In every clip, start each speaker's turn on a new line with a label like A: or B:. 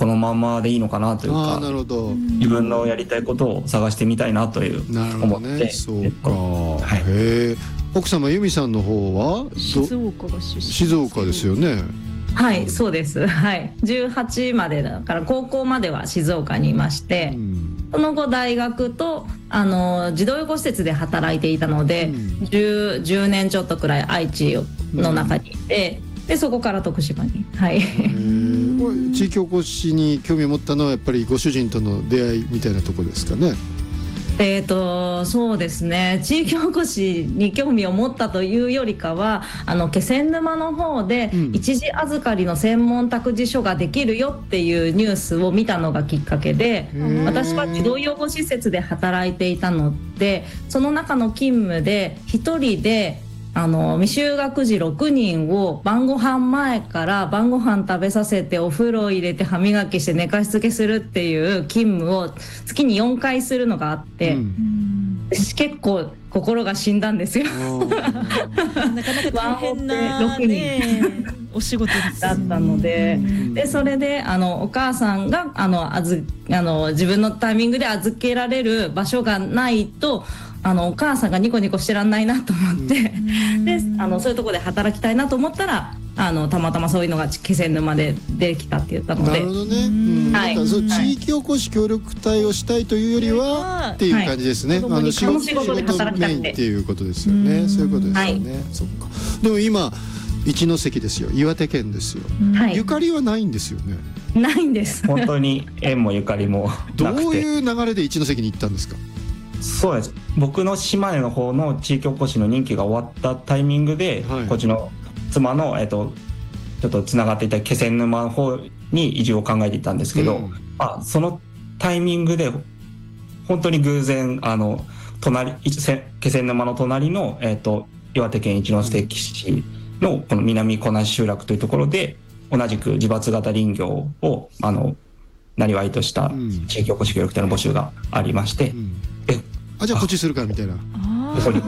A: このままでいいのかなというか、
B: なるほど、
A: 自分のやりたいことを探してみたいなという思って、
B: そうか、へえ。奥様由美さんの方は
C: 静岡が出身。
B: 静岡ですよね。
D: はい、そうです。はい、18までだから高校までは静岡にいまして、その後大学と児童養護施設で働いていたので、10年ちょっとくらい愛知の中にいて、でそこから徳島に。はい。
B: これ地域おこしに興味を持ったのはやっぱりご主人との出会いみたいなところですかね。
D: そうですね、地域おこしに興味を持ったというよりかは、気仙沼の方で一時預かりの専門託児所ができるよっていうニュースを見たのがきっかけで、私は児童養護施設で働いていたので、その中の勤務で一人で未就学児6人を晩ご飯前から晩ご飯食べさせてお風呂入れて歯磨きして寝かしつけするっていう勤務を月に4回するのがあって、結構心が死んだんですよ。
C: なかなか大変な、ね、お仕事です
D: だったので、でそれでお母さんが自分のタイミングで預けられる場所がないとお母さんがニコニコしてらんないなと思って、でそういうところで働きたいなと思ったらたまたまそういうのが気仙沼でできたって言ったので。
B: なるほどね。なんかそう地域おこし協力隊をしたいというよりはっていう感じですね。仕事で働きたいっていうことですよね。そういうことですよね。そっか。でも今一関ですよ。岩手県ですよ。ゆかりはないんですよね。
D: ないんです。
A: 本当に縁もゆかりもなくて。
B: どういう流れで一関に行ったんですか。
A: そうです。僕の島根の方の地域おこしの任期が終わったタイミングで、こっちの妻のちょっとつながっていた気仙沼の方に移住を考えていたんですけど、そのタイミングで本当に偶然気仙沼の隣の岩手県一関市のこの南小梨集落というところで同じく自伐型林業をなりわいとした地域おこし協力隊の募集がありまして、
B: じゃあこっちするかみたいな。
A: ここに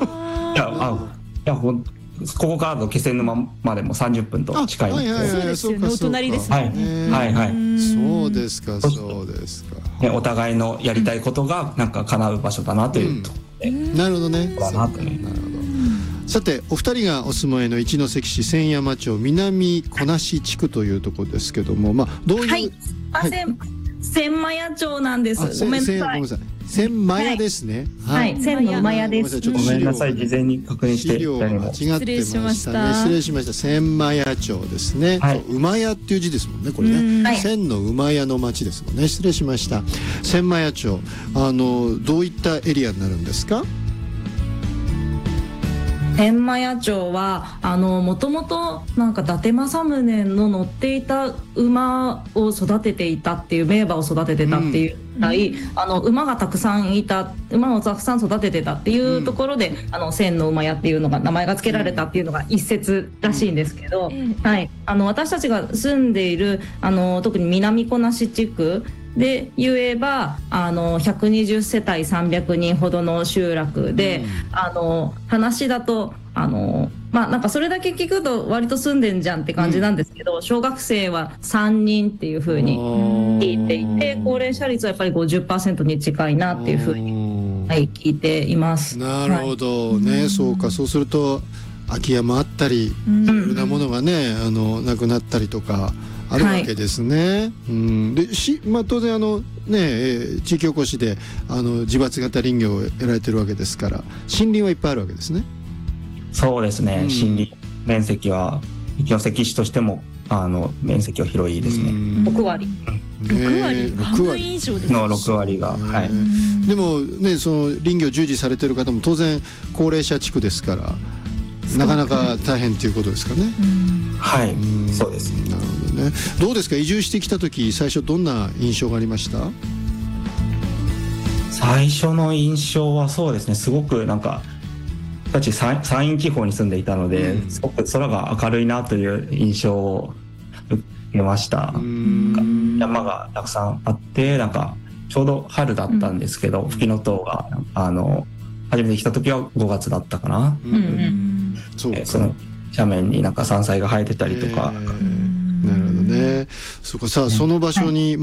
A: ここからの気仙沼までも30分と近いんです
C: よ。お隣ですね。
B: そうですか、そうですか。
A: お互いのやりたいことがなんか叶う場所だなというと。
B: なるほどね。なるほど。さてお二人がお住まいの一関市千山町南小梨地区というところですけども、どういう
D: 千満屋町なんです。ごめんなさい。
B: 千満屋ですね。
D: はい、千の馬屋です。
A: ごめんなさい、事前に確認して。
B: 資料が間違ってましたね。失礼しました。千満屋町ですね。馬屋っていう字ですもんね、これね。千の馬屋の町ですもんね。失礼しました。千満屋町、どういったエリアになるんですか。
D: 天満屋町はもともとなんか伊達政宗の乗っていた馬を育てていたっていう名馬を育ててたっていうぐらい、馬がたくさんいた馬をたくさん育ててたっていうところで、千の馬屋っていうのが名前が付けられたっていうのが一説らしいんですけど、はい、私たちが住んでいる特に南小梨地区で言えば120世帯300人ほどの集落で、話だとなんかそれだけ聞くと割と住んでんじゃんって感じなんですけど、小学生は3人っていう風に聞いていて、高齢者率はやっぱり 50% に近いなっていう風に、聞いています。
B: なるほどね。そうか。そうすると空き家もあったり、いろんなものがねなくなったりとかあるわけですね。で当然地域おこしで自伐型林業をやられてるわけですから、森林はいっぱいあるわけですね。
A: そうですね。森林面積は一関市としても面積は広いですね。
D: 6割。
C: 半分以上です
A: の6割が。
B: でもね、その林業従事されてる方も当然高齢者地区ですから。なかなか大変ということですかね。
A: はい、そうです。
B: なるほどね。どうですか、移住してきた時最初どんな印象がありました？
A: 最初の印象はそうですね、すごくなんか私山陰地方に住んでいたので、すごく空が明るいなという印象を受けました。山がたくさんあって、なんかちょうど春だったんですけど、フキノトウが初めて来た時は5月だったかな。その斜面になんか山菜が生えてたりとか。
B: なるほどね。その場所に